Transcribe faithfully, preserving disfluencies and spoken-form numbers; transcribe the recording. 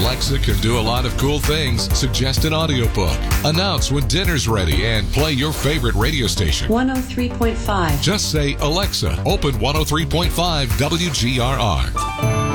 Alexa can do a lot of cool things. Suggest an audiobook, announce when dinner's ready, and play your favorite radio station. one oh three point five. Just say, Alexa, open one oh three point five W G R R.